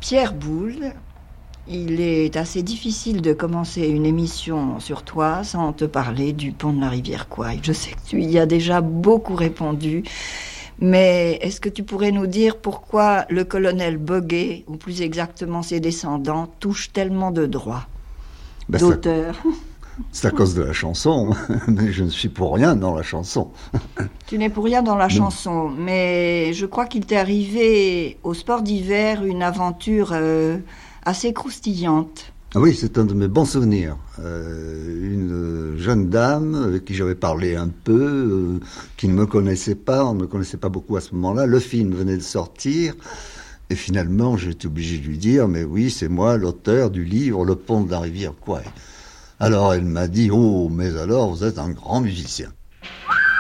Pierre Boulle, il est assez difficile de commencer une émission sur toi sans te parler du pont de la rivière Kouai. Je sais que tu y as déjà beaucoup répondu, mais est-ce que tu pourrais nous dire pourquoi le colonel Boguet, ou plus exactement ses descendants, touchent tellement de droits d'auteur? C'est à cause de la chanson, mais je ne suis pour rien dans la chanson. Tu n'es pour rien dans la chanson, mais je crois qu'il t'est arrivé au sport d'hiver une aventure assez croustillante. Ah oui, c'est un de mes bons souvenirs. Une jeune dame avec qui j'avais parlé un peu, qui ne me connaissait pas, on ne me connaissait pas beaucoup à ce moment-là. Le film venait de sortir, et finalement j'ai été obligé de lui dire « Mais oui, c'est moi l'auteur du livre Le pont de la rivière Kouai ». Alors elle m'a dit « Oh, mais alors vous êtes un grand musicien ».